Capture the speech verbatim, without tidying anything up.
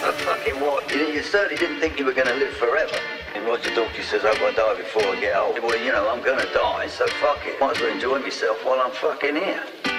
Fucking what? You, you certainly didn't think you were going to live forever. And Roger Daltrey says I've got to die before I get old. Well, you know, I'm going to die, so fuck it. Might as well enjoy myself while I'm fucking here.